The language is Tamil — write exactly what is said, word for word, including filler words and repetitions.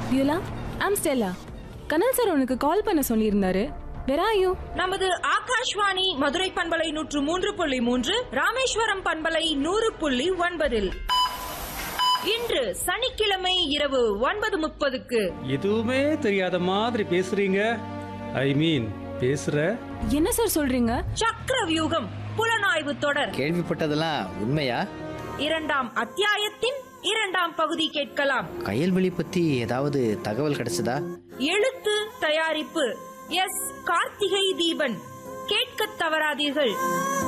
வியூலா, ஐம் ஸ்டெல்லா. கனல் சார் உனக்கு கால் பண்ண சொல்லியிருந்தாரு. Where are you? நமது ஆகாஷ்வாணி மதுரை பண்பலை நூற்று மூன்று புள்ளி மூன்று, ராமேஸ்வரம் பண்பலை நூறு புள்ளி ஒன்பதில் இன்று சனிக்கிழமை இரவு ஒன்பது முப்பதுக்கு எதுவுமே தெரியாத மாதிரி பேசுறீங்க. ஐ மீன் பேசுற என்ன சார் சொல்றீங்க? சக்கர வியூகம் புலனாய்வு தொடர். கேள்விப்பட்டதெல்லாம் உண்மையா? இரண்டாம் அத்தியாயத்தின் இரண்டாம் பகுதி கேட்கலாம். கயல்வெளி பத்தி ஏதாவது தகவல் கிடைச்சதா? எழுத்து தயாரிப்பு எஸ் கார்த்திகை தீபன். கேட்க தவறாதீர்கள்.